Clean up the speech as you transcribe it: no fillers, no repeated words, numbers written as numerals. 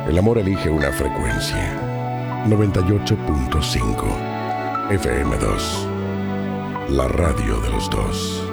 El amor elige una frecuencia. 98.5 FM2. La radio de los dos.